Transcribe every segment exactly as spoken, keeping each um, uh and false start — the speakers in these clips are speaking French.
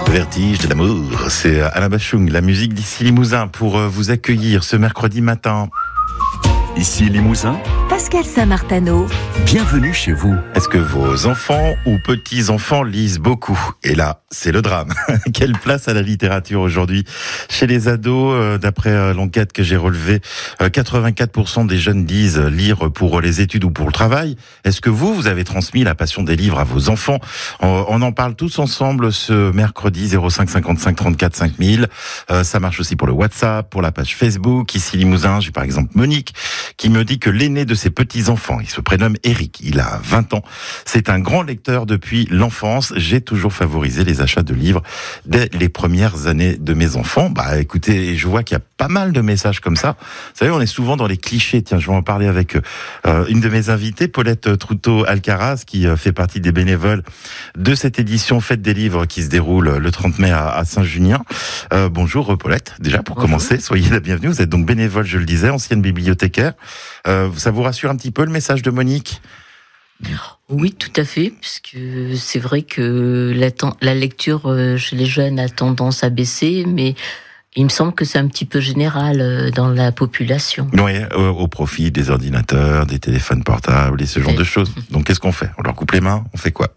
Vertige de l'amour, c'est Alain Bachung, la musique d'ici Limousin pour vous accueillir ce mercredi matin. Ici Limousin, Pascal Saint-Martano. Bienvenue chez vous. Est-ce que vos enfants ou petits-enfants lisent beaucoup ? Et là, c'est le drame. Quelle place à la littérature aujourd'hui chez les ados ? D'après l'enquête que j'ai relevée, quatre-vingt-quatre pour cent des jeunes disent lire pour les études ou pour le travail. Est-ce que vous, vous avez transmis la passion des livres à vos enfants ? On en parle tous ensemble ce mercredi, zéro cinq cinquante-cinq trente-quatre cinq mille. Ça marche aussi pour le WhatsApp, pour la page Facebook. Ici Limousin, j'ai par exemple Monique qui me dit que l'aîné de ses petits-enfants, il se prénomme Eric, il a vingt ans, c'est un grand lecteur depuis l'enfance. J'ai toujours favorisé les achats de livres dès les premières années de mes enfants. Bah écoutez, je vois qu'il y a pas mal de messages comme ça. Vous savez, on est souvent dans les clichés. Tiens, je vais en parler avec euh, une de mes invitées, Paulette Troutot-Alcaraz, qui euh, fait partie des bénévoles de cette édition Fête des livres qui se déroule le trente mai à, à Saint-Junien. Euh, bonjour Paulette, déjà pour bonjour. Commencer, soyez la bienvenue. Vous êtes donc bénévole, je le disais, ancienne bibliothécaire. Euh, ça vous rassure un petit peu le message de Monique ? Oui, tout à fait, puisque c'est vrai que la, la lecture chez les jeunes a tendance à baisser, mais il me semble que c'est un petit peu général dans la population. Oui, au profit des ordinateurs, des téléphones portables et ce genre et... de choses. Donc qu'est-ce qu'on fait ? On leur coupe les mains ? On fait quoi ?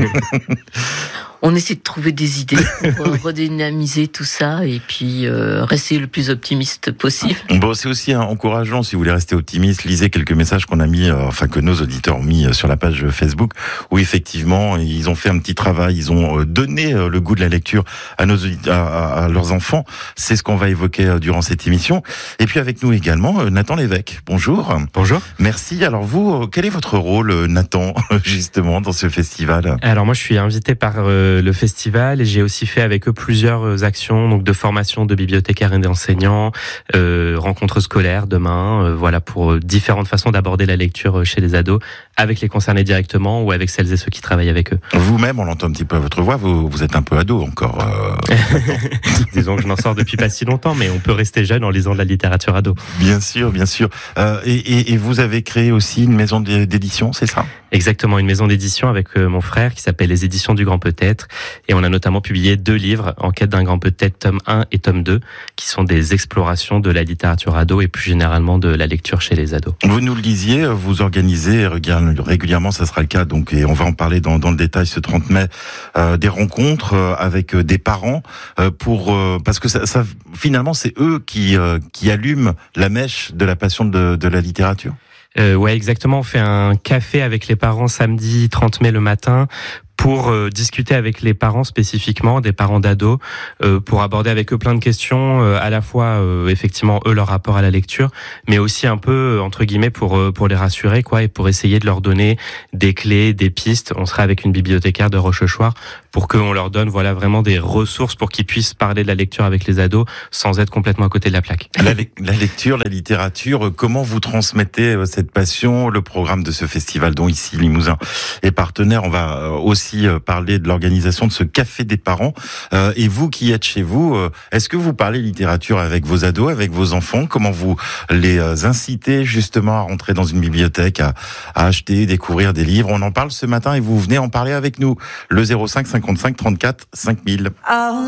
On essaie de trouver des idées pour redynamiser tout ça et puis euh, rester le plus optimiste possible. Bon, c'est aussi hein, encourageant si vous voulez rester optimiste. Lisez quelques messages qu'on a mis, euh, enfin que nos auditeurs ont mis euh, sur la page Facebook, où effectivement ils ont fait un petit travail, ils ont euh, donné euh, le goût de la lecture à nos à, à, à leurs enfants. C'est ce qu'on va évoquer euh, durant cette émission. Et puis avec nous également euh, Nathan Lévesque. Bonjour. Bonjour. Merci. Alors vous, euh, quel est votre rôle, euh, Nathan, justement dans ce festival ? Alors moi, je suis invité par euh, le festival et j'ai aussi fait avec eux plusieurs actions donc de formation de bibliothécaires et d'enseignants, euh, rencontres scolaires demain, euh, voilà pour différentes façons d'aborder la lecture chez les ados avec les concernés directement ou avec celles et ceux qui travaillent avec eux. Vous-même, on l'entend un petit peu à votre voix, vous, vous êtes un peu ado encore. Euh, Disons que je n'en sors depuis pas si longtemps, mais on peut rester jeune en lisant de la littérature ado. Bien sûr, bien sûr. Euh, et, et, et vous avez créé aussi une maison d'édition, c'est ça ? Exactement, une maison d'édition avec mon frère qui s'appelle les Éditions du Grand Peut-être. Et on a notamment publié deux livres, En quête d'un grand peut-être, tome un et tome deux, qui sont des explorations de la littérature ado et plus généralement de la lecture chez les ados. Vous nous le disiez, vous organisez régulièrement, ça sera le cas, donc, et on va en parler dans, dans le détail ce trente mai, euh, des rencontres euh, avec des parents, euh, pour euh, parce que ça, ça, finalement, c'est eux qui, euh, qui allument la mèche de la passion de, de la littérature. Euh, ouais, exactement. On fait un café avec les parents samedi trente mai le matin pour euh, discuter avec les parents spécifiquement, des parents d'ados, euh, pour aborder avec eux plein de questions, euh, à la fois euh, effectivement eux leur rapport à la lecture, mais aussi un peu entre guillemets pour euh, pour les rassurer quoi et pour essayer de leur donner des clés, des pistes. On sera avec une bibliothécaire de Rochechouart pour qu'on leur donne voilà vraiment des ressources pour qu'ils puissent parler de la lecture avec les ados sans être complètement à côté de la plaque. La, la lecture, la littérature, comment vous transmettez cette passion ? Le programme de ce festival dont ici Limousin est partenaire, on va aussi parler de l'organisation de ce café des parents. Euh, et vous qui êtes chez vous, euh, est-ce que vous parlez littérature avec vos ados, avec vos enfants ? Comment vous les incitez justement à rentrer dans une bibliothèque, à, à acheter, découvrir des livres ? On en parle ce matin et vous venez en parler avec nous. Le zéro cinq cinquante-cinq trente-quatre cinq mille.